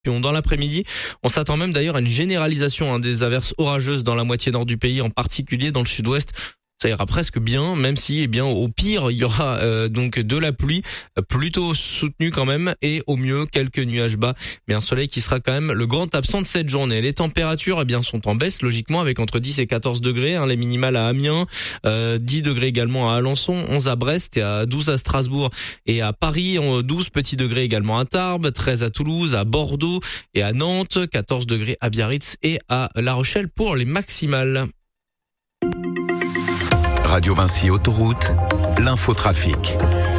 Dans l'après-midi, on s'attend même d'ailleurs à une généralisation des averses orageuses dans la moitié nord du pays, en particulier dans le sud-ouest. Ça ira presque bien, même si, au pire, il y aura donc de la pluie, plutôt soutenue quand même, et au mieux quelques nuages bas, mais un soleil qui sera quand même le grand absent de cette journée. Les températures, sont en baisse logiquement, avec entre 10 et 14 degrés, les minimales à Amiens, 10 degrés également à Alençon, 11 à Brest et à 12 à Strasbourg et à Paris, 12 petits degrés également à Tarbes, 13 à Toulouse, à Bordeaux et à Nantes, 14 degrés à Biarritz et à La Rochelle pour les maximales. Radio Vinci Autoroute, l'infotrafic.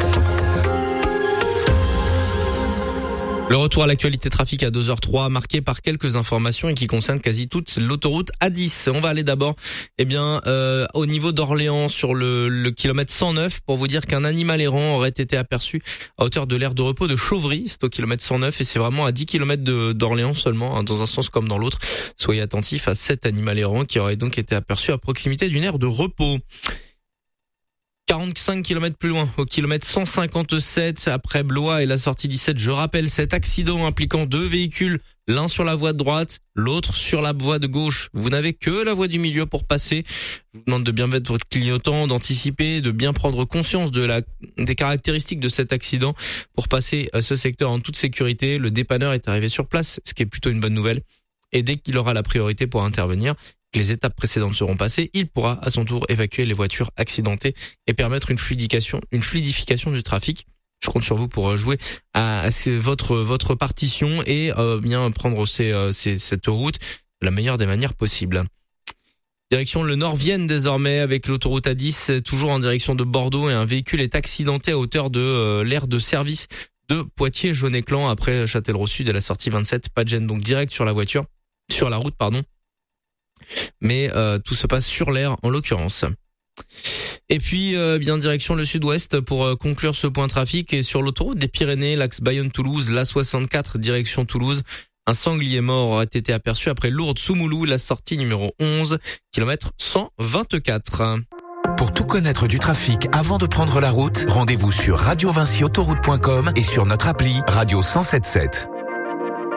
Le retour à l'actualité trafic à 2h03, marqué par quelques informations et qui concerne quasi toute l'autoroute A10. On va aller d'abord, au niveau d'Orléans sur le kilomètre 109 pour vous dire qu'un animal errant aurait été aperçu à hauteur de l'aire de repos de Chauvry. C'est au kilomètre 109 et c'est vraiment à 10 km d'Orléans seulement, dans un sens comme dans l'autre. Soyez attentifs à cet animal errant qui aurait donc été aperçu à proximité d'une aire de repos. 45 km plus loin, au kilomètre 157, après Blois et la sortie 17, je rappelle cet accident impliquant deux véhicules, l'un sur la voie de droite, l'autre sur la voie de gauche. Vous n'avez que la voie du milieu pour passer. Je vous demande de bien mettre votre clignotant, d'anticiper, de bien prendre conscience des caractéristiques de cet accident pour passer ce secteur en toute sécurité. Le dépanneur est arrivé sur place, ce qui est plutôt une bonne nouvelle. Et dès qu'il aura la priorité pour intervenir, que les étapes précédentes seront passées, il pourra à son tour évacuer les voitures accidentées et permettre une fluidification du trafic. Je compte sur vous pour jouer à votre partition et bien prendre cette route de la meilleure des manières possibles. Direction le Nord-Vienne désormais avec l'autoroute A10, toujours en direction de Bordeaux, et un véhicule est accidenté à hauteur de l'aire de service de Poitiers-Jaune-Éclan après Châtellerault Sud et la sortie 27. Pas de gêne donc direct sur la route. Mais tout se passe sur l'aire en l'occurrence. Et puis direction le sud-ouest pour conclure ce point trafic, et sur l'autoroute des Pyrénées, l'axe Bayonne-Toulouse, l'A64 direction Toulouse, un sanglier mort aurait été aperçu après Lourdes-Soumoulou, la sortie numéro 11, kilomètre 124. Pour tout connaître du trafic avant de prendre la route, rendez-vous sur radiovinciautoroute.com et sur notre appli Radio 107.7.